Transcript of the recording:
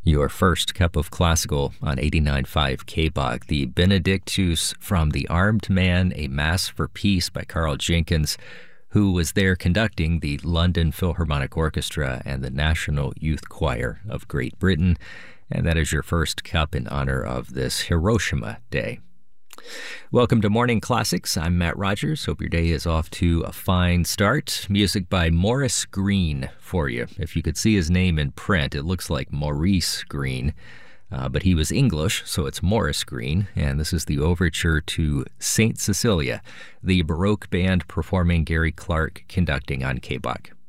Your first cup of classical on 89.5 KBOG, the Benedictus from The Armed Man, A Mass for Peace by Carl Jenkins, who was there conducting the London Philharmonic Orchestra and the National Youth Choir of Great Britain. And that is your first cup in honor of this Hiroshima Day. Welcome to Morning Classics. I'm Matt Rogers. Hope your day is off to a fine start. Music by Morris Green for you. If you could see his name in print, it looks like Maurice Green, but he was English, so it's Morris Green. And this is the overture to St. Cecilia, the Baroque band performing, Gary Clark conducting on KBOG.